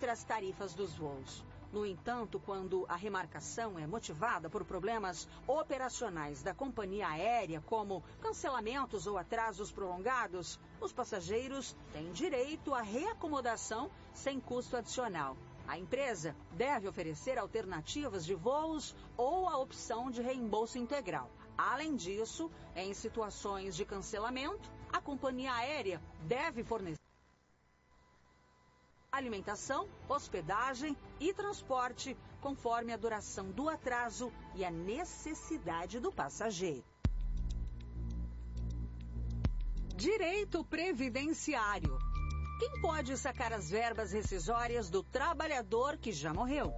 outras tarifas dos voos. No entanto, quando a remarcação é motivada por problemas operacionais da companhia aérea, como cancelamentos ou atrasos prolongados, os passageiros têm direito à reacomodação sem custo adicional. A empresa deve oferecer alternativas de voos ou a opção de reembolso integral. Além disso, em situações de cancelamento, a companhia aérea deve fornecer alimentação, hospedagem e transporte, conforme a duração do atraso e a necessidade do passageiro. Direito previdenciário. Quem pode sacar as verbas rescisórias do trabalhador que já morreu?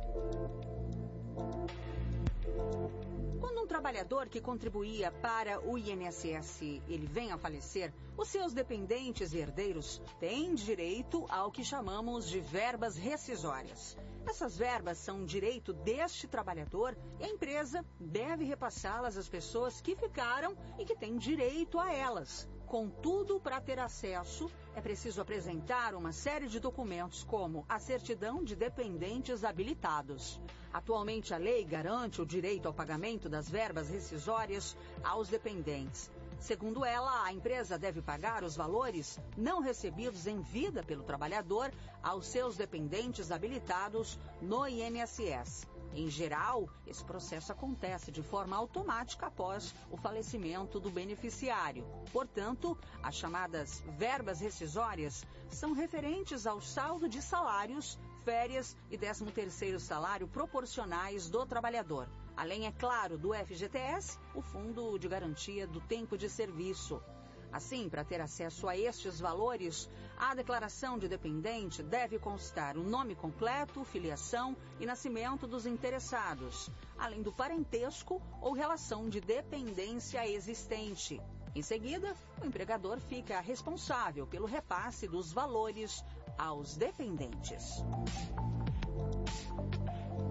Quando um trabalhador que contribuía para o INSS ele vem a falecer, os seus dependentes e herdeiros têm direito ao que chamamos de verbas rescisórias. Essas verbas são direito deste trabalhador e a empresa deve repassá-las às pessoas que ficaram e que têm direito a elas. Contudo, para ter acesso, é preciso apresentar uma série de documentos, como a certidão de dependentes habilitados. Atualmente, a lei garante o direito ao pagamento das verbas rescisórias aos dependentes. Segundo ela, a empresa deve pagar os valores não recebidos em vida pelo trabalhador aos seus dependentes habilitados no INSS. Em geral, esse processo acontece de forma automática após o falecimento do beneficiário. Portanto, as chamadas verbas rescisórias são referentes ao saldo de salários, férias e 13º salário proporcionais do trabalhador. Além, é claro, do FGTS, o Fundo de Garantia do Tempo de Serviço. Assim, para ter acesso a estes valores, a declaração de dependente deve constar o nome completo, filiação e nascimento dos interessados, além do parentesco ou relação de dependência existente. Em seguida, o empregador fica responsável pelo repasse dos valores aos dependentes.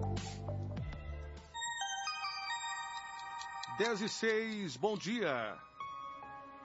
10:06, bom dia.